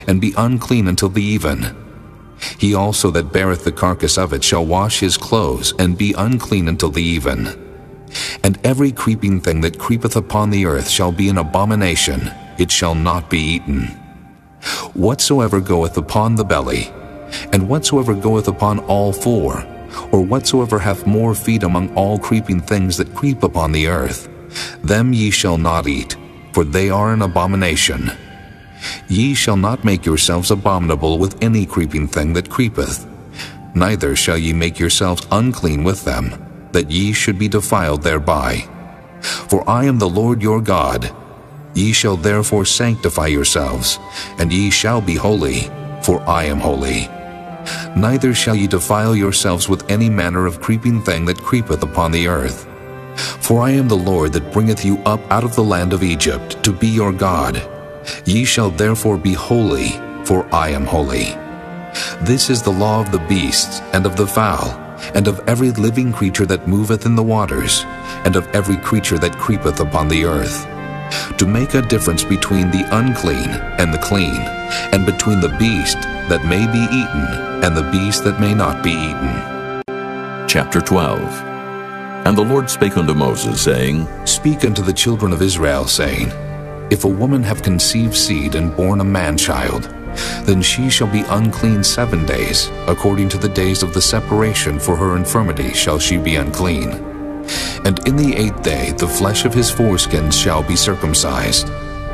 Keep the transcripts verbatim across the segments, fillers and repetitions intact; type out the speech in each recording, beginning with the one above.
and be unclean until the even. He also that beareth the carcass of it shall wash his clothes, and be unclean until the even. And every creeping thing that creepeth upon the earth shall be an abomination, it shall not be eaten. Whatsoever goeth upon the belly, and whatsoever goeth upon all four, or whatsoever hath more feet among all creeping things that creep upon the earth, them ye shall not eat, for they are an abomination. Ye shall not make yourselves abominable with any creeping thing that creepeth, neither shall ye make yourselves unclean with them, that ye should be defiled thereby. For I am the Lord your God. Ye shall therefore sanctify yourselves, and ye shall be holy, for I am holy. Neither shall ye defile yourselves with any manner of creeping thing that creepeth upon the earth. For I am the Lord that bringeth you up out of the land of Egypt, to be your God. Ye shall therefore be holy, for I am holy. This is the law of the beasts, and of the fowl, and of every living creature that moveth in the waters, and of every creature that creepeth upon the earth, to make a difference between the unclean and the clean, and between the beast that may be eaten and the beast that may not be eaten. Chapter twelve. And the Lord spake unto Moses, saying, Speak unto the children of Israel, saying, If a woman have conceived seed and born a man-child, then she shall be unclean seven days, according to the days of the separation for her infirmity shall she be unclean. And in the eighth day the flesh of his foreskins shall be circumcised.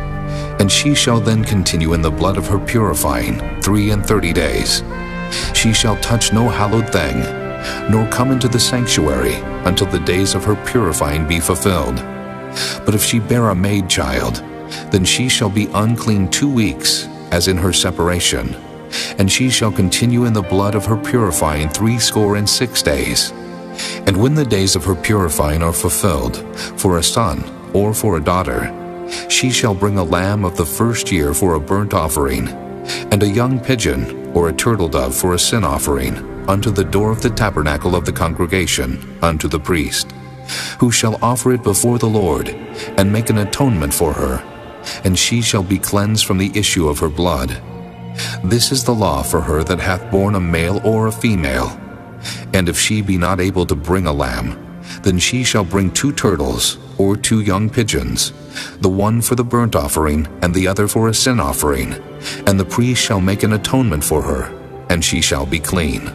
And she shall then continue in the blood of her purifying three and thirty days. She shall touch no hallowed thing, nor come into the sanctuary until the days of her purifying be fulfilled. But if she bear a maid child, then she shall be unclean two weeks, as in her separation, and she shall continue in the blood of her purifying threescore and six days. And when the days of her purifying are fulfilled, for a son or for a daughter, she shall bring a lamb of the first year for a burnt offering, and a young pigeon or a turtle dove for a sin offering, unto the door of the tabernacle of the congregation, unto the priest, who shall offer it before the Lord, and make an atonement for her, and she shall be cleansed from the issue of her blood. This is the law for her that hath borne a male or a female. And if she be not able to bring a lamb, then she shall bring two turtles, or two young pigeons, the one for the burnt offering, and the other for a sin offering, and the priest shall make an atonement for her, and she shall be clean.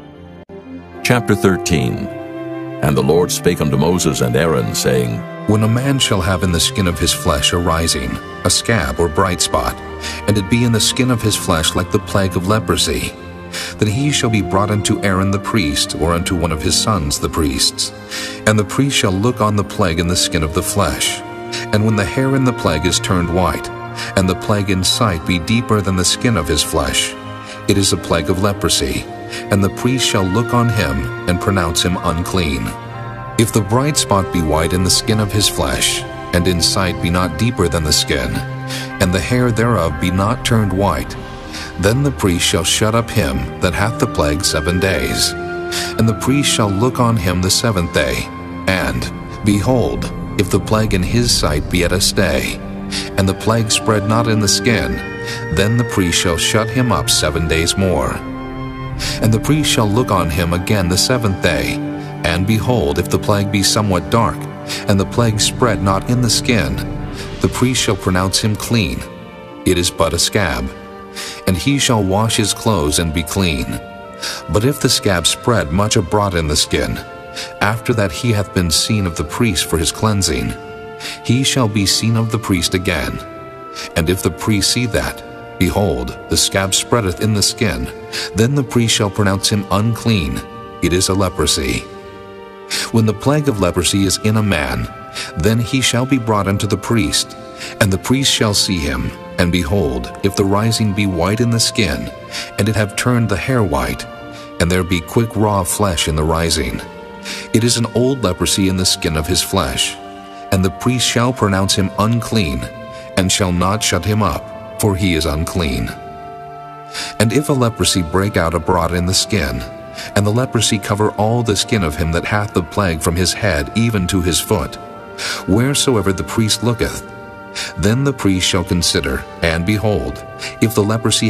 Chapter thirteen. And the Lord spake unto Moses and Aaron, saying, When a man shall have in the skin of his flesh a rising, a scab or bright spot, and it be in the skin of his flesh like the plague of leprosy, then he shall be brought unto Aaron the priest, or unto one of his sons the priests. And the priest shall look on the plague in the skin of the flesh. And when the hair in the plague is turned white, and the plague in sight be deeper than the skin of his flesh, it is a plague of leprosy, and the priest shall look on him, and pronounce him unclean. If the bright spot be white in the skin of his flesh, and in sight be not deeper than the skin, and the hair thereof be not turned white, then the priest shall shut up him that hath the plague seven days. And the priest shall look on him the seventh day, and, behold, if the plague in his sight be at a stay, and the plague spread not in the skin, then the priest shall shut him up seven days more. And the priest shall look on him again the seventh day, and behold, if the plague be somewhat dark, and the plague spread not in the skin, the priest shall pronounce him clean. It is but a scab. And he shall wash his clothes and be clean. But if the scab spread much abroad in the skin, after that he hath been seen of the priest for his cleansing, he shall be seen of the priest again. And if the priest see that, behold, the scab spreadeth in the skin, then the priest shall pronounce him unclean. It is a leprosy. When the plague of leprosy is in a man, then he shall be brought unto the priest, and the priest shall see him. And behold, if the rising be white in the skin, and it have turned the hair white, and there be quick raw flesh in the rising, it is an old leprosy in the skin of his flesh. And the priest shall pronounce him unclean, and shall not shut him up, for he is unclean. And if a leprosy break out abroad in the skin, and the leprosy cover all the skin of him that hath the plague from his head even to his foot, wheresoever the priest looketh, Then the priest shall consider, and behold, if the leprosy